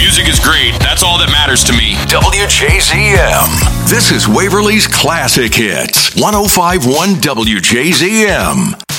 music is great. That's all that matters to me. WJZM. This is Waverly's Classic Hits. 105.1 WJZM.